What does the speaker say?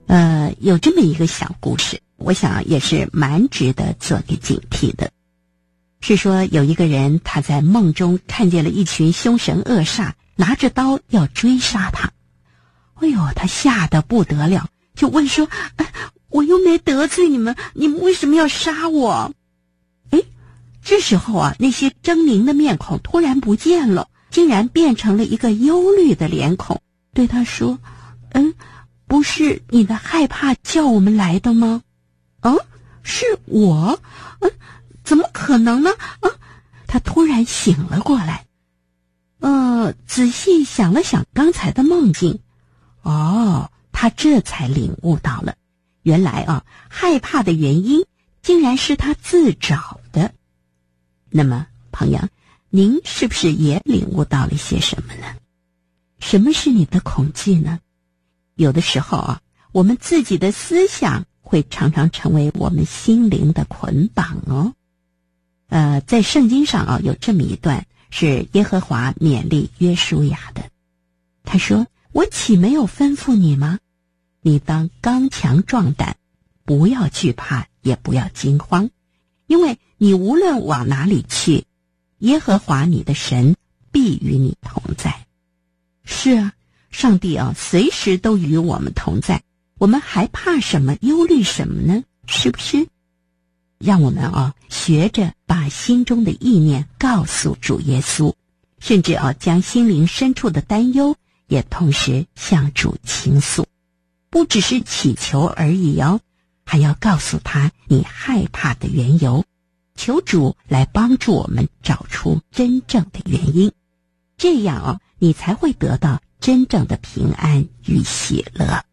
有这么一个小故事，我想也是蛮值得做个警惕的。是说有一个人他在梦中看见了一群凶神恶煞拿着刀要追杀他，哎呦，他吓得不得了，就问说，我又没得罪你们，你们为什么要杀我？这时候啊，那些狰狞的面孔突然不见了，竟然变成了一个忧虑的脸孔，对他说，不是你的害怕叫我们来的吗？是我？怎么可能呢？他突然醒了过来，仔细想了想刚才的梦境，他这才领悟到了，原来害怕的原因竟然是他自找的。那么朋友，您是不是也领悟到了些什么呢？什么是你的恐惧呢？有的时候我们自己的思想会常常成为我们心灵的捆绑哦。在圣经上有这么一段是耶和华勉励约书亚的，他说，我岂没有吩咐你吗？你当刚强壮胆，不要惧怕，也不要惊慌，因为你无论往哪里去，耶和华你的神必与你同在。是啊，上帝随时都与我们同在，我们还怕什么，忧虑什么呢？是不是？让我们学着把心中的意念告诉主耶稣，甚至将心灵深处的担忧也同时向主倾诉，不只是祈求而已还要告诉他你害怕的缘由，求主来帮助我们找出真正的原因，这样你才会得到真正的平安与喜乐。